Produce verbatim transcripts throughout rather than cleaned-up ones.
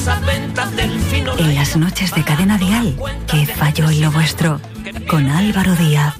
En las noches de Cadena Dial, ¿qué falló en lo vuestro? Con Álvaro Díaz.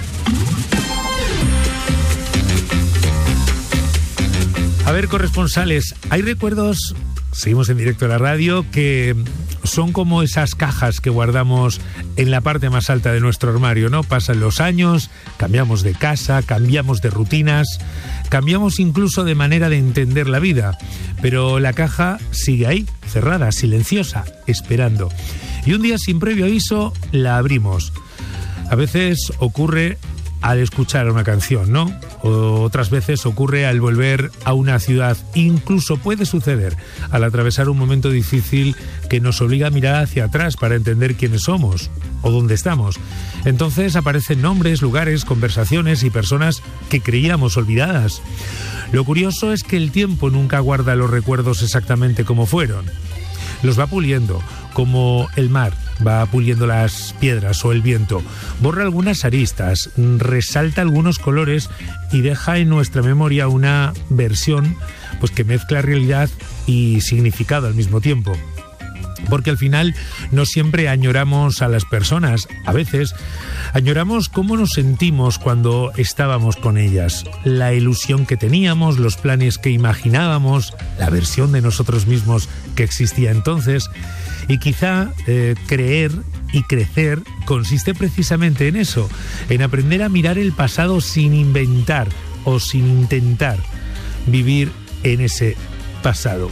A ver, corresponsales, hay recuerdos, seguimos en directo a la radio, que son como esas cajas que guardamos en la parte más alta de nuestro armario, ¿no? Pasan los años, cambiamos de casa, cambiamos de rutinas, cambiamos incluso de manera de entender la vida, pero la caja sigue ahí, cerrada, silenciosa, esperando. Y un día, sin previo aviso, la abrimos. A veces ocurre al escuchar una canción, ¿no? O otras veces ocurre al volver a una ciudad. Incluso puede suceder al atravesar un momento difícil que nos obliga a mirar hacia atrás para entender quiénes somos o dónde estamos. Entonces aparecen nombres, lugares, conversaciones y personas que creíamos olvidadas. Lo curioso es que el tiempo nunca guarda los recuerdos exactamente como fueron. Los va puliendo, como el mar va puliendo las piedras o el viento. Borra algunas aristas, resalta algunos colores y deja en nuestra memoria una versión pues que mezcla realidad y significado al mismo tiempo. Porque al final no siempre añoramos a las personas, a veces añoramos cómo nos sentimos cuando estábamos con ellas, la ilusión que teníamos, los planes que imaginábamos, la versión de nosotros mismos que existía entonces. Y quizá eh, creer y crecer consiste precisamente en eso, en aprender a mirar el pasado sin inventar o sin intentar vivir en ese pasado.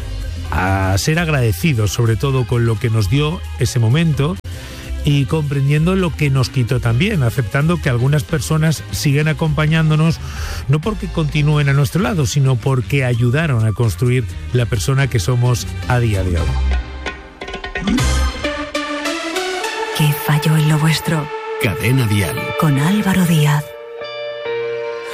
A ser agradecidos sobre todo con lo que nos dio ese momento y comprendiendo lo que nos quitó también, aceptando que algunas personas siguen acompañándonos no porque continúen a nuestro lado, sino porque ayudaron a construir la persona que somos a día de hoy. ¿Qué falló en lo vuestro? Cadena Dial. Con Álvaro Díaz.